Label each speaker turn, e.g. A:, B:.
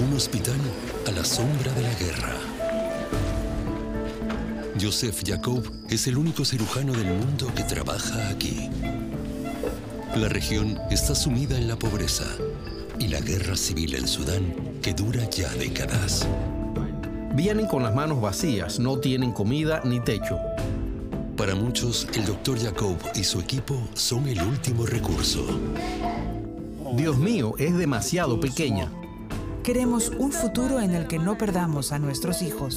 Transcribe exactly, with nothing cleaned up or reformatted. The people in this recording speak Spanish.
A: Un hospital a la sombra de la guerra. Joseph Jacob es el único cirujano del mundo que trabaja aquí. La región está sumida en la pobreza y la guerra civil en Sudán, que dura ya décadas.
B: Vienen con las manos vacías, no tienen comida ni techo.
A: Para muchos, el doctor Jacob y su equipo son el último recurso.
B: Dios mío, es demasiado pequeña.
C: Queremos un futuro en el que no perdamos a nuestros hijos.